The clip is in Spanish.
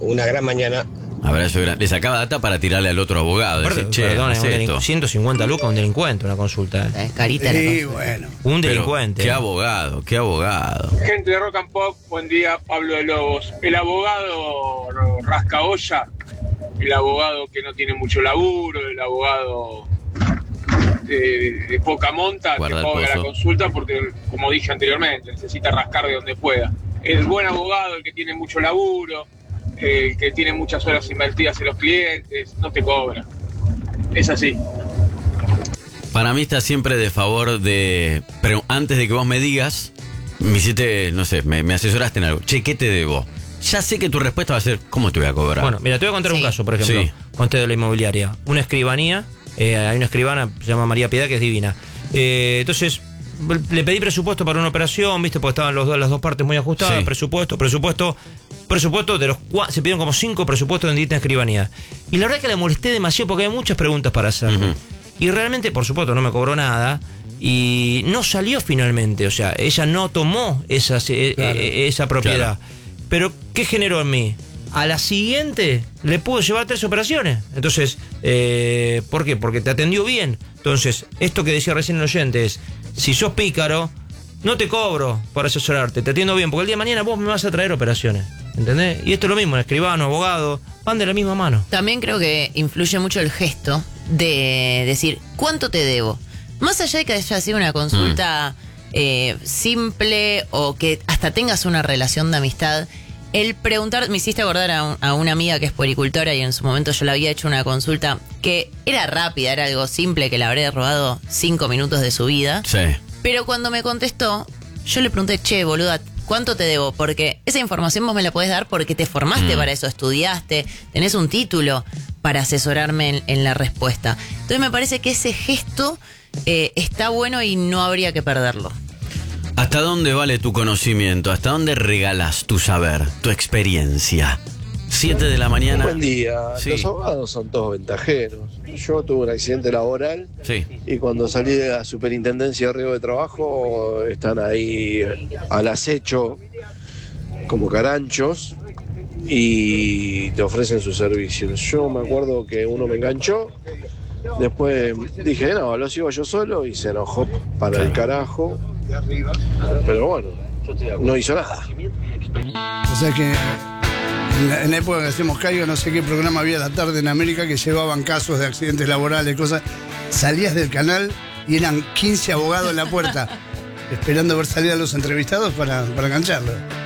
una gran mañana. Abrazo grande. Le sacaba data para tirarle al otro abogado. Aparte, perdón, es 150 lucas un delincuente, una consulta. Es carita la Sí, consulta. bueno. Un Pero, delincuente. qué abogado, qué abogado. Gente de Rock and Pop, buen día, Pablo de Lobos. El abogado rascaolla, el abogado que no tiene mucho laburo, el abogado de poca monta, Guarda que el paga la pozo. consulta porque, como dije anteriormente, necesita rascar de donde pueda. El buen abogado, el que tiene mucho laburo, el que tiene muchas horas invertidas en los clientes, no te cobra. Es así. Para mí está siempre de favor de... Pero antes de que vos me digas, me hiciste, no sé, me asesoraste en algo. Che, ¿qué te debo? Ya sé que tu respuesta va a ser, ¿cómo te voy a cobrar? Bueno, mira, te voy a contar un Sí. caso, por ejemplo. Sí. Conté de la inmobiliaria. Una escribanía, hay una escribana, se llama María Piedad, que es divina. Entonces, le pedí presupuesto para una operación, ¿viste? Porque estaban las dos partes muy ajustadas. Sí. Presupuesto, de los cuales se pidieron como 5 presupuestos en distintas escribanías. Y la verdad es que la molesté demasiado porque hay muchas preguntas para hacer. Ujú. Y realmente, por supuesto, no me cobró nada. Y no salió finalmente. O sea, ella no tomó esa propiedad. Claro. Pero, ¿qué generó en mí? A la siguiente le pudo llevar 3 operaciones. Entonces, ¿por qué? Porque te atendió bien. Entonces, esto que decía recién el oyente es, si sos pícaro, no te cobro por asesorarte, te atiendo bien, porque el día de mañana vos me vas a traer operaciones. ¿Entendés? Y esto es lo mismo, el escribano, abogado, van de la misma mano. También creo que influye mucho el gesto de decir, ¿cuánto te debo? Más allá de que haya sido una consulta simple o que hasta tengas una relación de amistad, el preguntar, me hiciste acordar a una amiga que es puericultora y en su momento yo le había hecho una consulta que era rápida, era algo simple que le habría robado 5 minutos de su vida. Sí. Pero cuando me contestó, yo le pregunté, che, boluda, ¿cuánto te debo? Porque esa información vos me la podés dar porque te formaste para eso, estudiaste, tenés un título para asesorarme en la respuesta. Entonces me parece que ese gesto está bueno y no habría que perderlo. ¿Hasta dónde vale tu conocimiento? ¿Hasta dónde regalas tu saber, tu experiencia? 7 de la mañana. Buen día. Sí. Los abogados son todos ventajeros. Yo tuve un accidente laboral Sí. y cuando salí de la Superintendencia de Riesgo de Trabajo están ahí al acecho como caranchos y te ofrecen sus servicios. Yo me acuerdo que uno me enganchó, después dije, no, lo sigo yo solo y se enojó para el carajo. Pero bueno, no hizo nada. O sea que en la época que hacemos Caigo, no sé qué programa había a la tarde en América que llevaban casos de accidentes laborales, cosas. Salías del canal y eran 15 abogados en la puerta esperando ver salir a los entrevistados para engancharlos.